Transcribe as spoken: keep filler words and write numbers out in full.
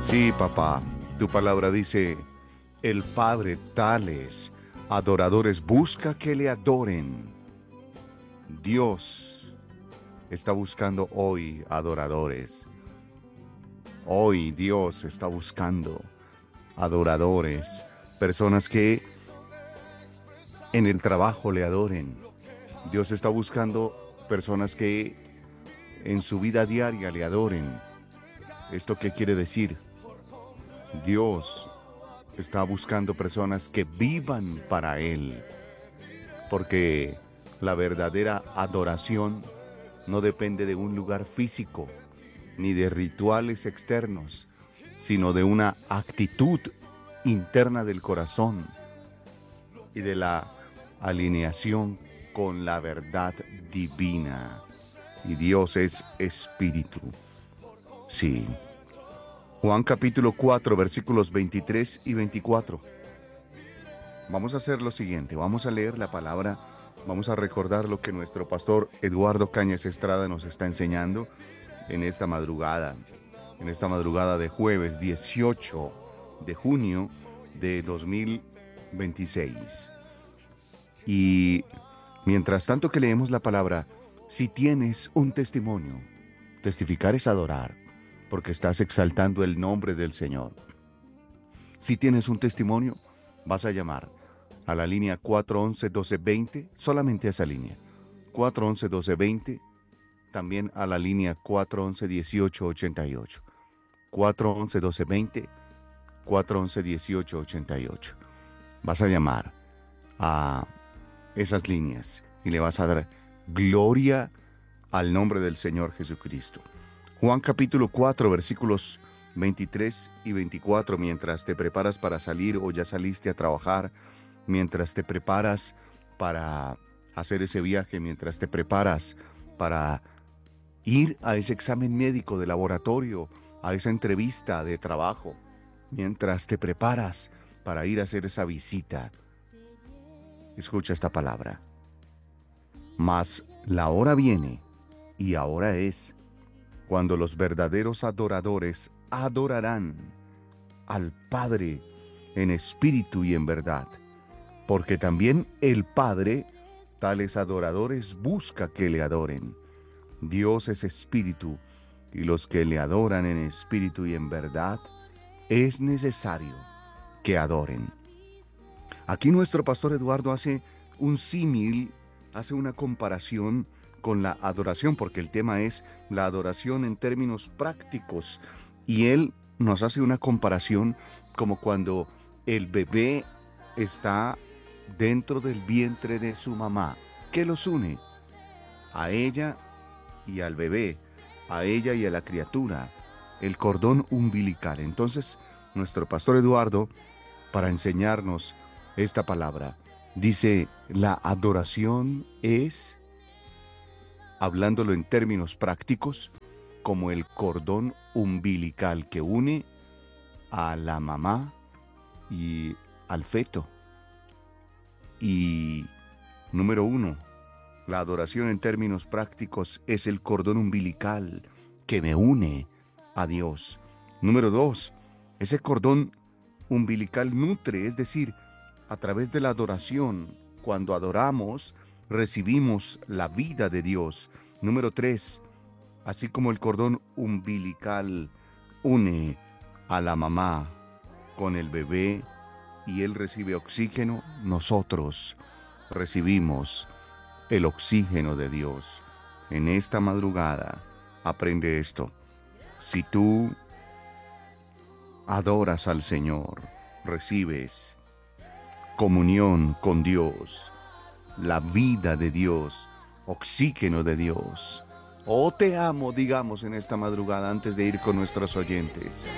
Sí, papá, tu palabra dice, el Padre tales adoradores busca que le adoren. Dios está buscando hoy adoradores. Hoy Dios está buscando adoradores, personas que en el trabajo le adoren. Dios está buscando personas que en su vida diaria le adoren. ¿Esto qué quiere decir? Dios está buscando personas que vivan para Él, porque la verdadera adoración no depende de un lugar físico, ni de rituales externos, sino de una actitud interna del corazón y de la alineación con la verdad divina. Y Dios es espíritu. Sí. Juan capítulo cuatro, versículos veintitrés y veinticuatro. Vamos a hacer lo siguiente, vamos a leer la palabra, vamos a recordar lo que nuestro pastor Eduardo Cañas Estrada nos está enseñando en esta madrugada, en esta madrugada de jueves dieciocho de junio de dos mil veintiséis. Y mientras tanto que leemos la palabra, si tienes un testimonio, testificar es adorar, porque estás exaltando el nombre del Señor. Si tienes un testimonio, vas a llamar a la línea cuatro once, doce veinte, solamente a esa línea, cuatro once, doce veinte, también a la línea cuatro once, dieciocho ochenta y ocho, cuatro once, doce veinte, cuatro once, dieciocho ochenta y ocho. Vas a llamar a esas líneas y le vas a dar gloria al nombre del Señor Jesucristo. Juan capítulo cuatro, versículos veintitrés y veinticuatro, mientras te preparas para salir o ya saliste a trabajar, mientras te preparas para hacer ese viaje, mientras te preparas para ir a ese examen médico de laboratorio, a esa entrevista de trabajo, mientras te preparas para ir a hacer esa visita, escucha esta palabra. Mas la hora viene, y ahora es, cuando los verdaderos adoradores adorarán al Padre en espíritu y en verdad, porque también el Padre tales adoradores busca que le adoren. Dios es espíritu, y los que le adoran en espíritu y en verdad, es necesario que adoren. Aquí nuestro pastor Eduardo hace un símil, hace una comparación con la adoración, porque el tema es la adoración en términos prácticos, y él nos hace una comparación como cuando el bebé está dentro del vientre de su mamá. ¿Qué los une? A ella y al bebé, a ella y a la criatura, el cordón umbilical. Entonces, nuestro pastor Eduardo, para enseñarnos esta palabra, dice, la adoración es, hablándolo en términos prácticos, como el cordón umbilical que une a la mamá y al feto. Y número uno, la adoración en términos prácticos es el cordón umbilical que me une a Dios. Número dos, ese cordón umbilical nutre, es decir, a través de la adoración, cuando adoramos, recibimos la vida de Dios. Número tres, así como el cordón umbilical une a la mamá con el bebé y él recibe oxígeno, nosotros recibimos el oxígeno de Dios. En esta madrugada, aprende esto. Si tú adoras al Señor, recibes comunión con Dios, la vida de Dios, oxígeno de Dios. Oh, te amo, digamos en esta madrugada antes de ir con nuestros oyentes.